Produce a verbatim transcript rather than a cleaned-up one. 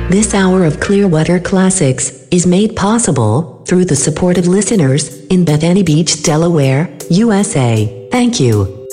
This hour of Clearwater Classics is made possible through the support of listeners in Bethany Beach, Delaware, U S A. Thank you.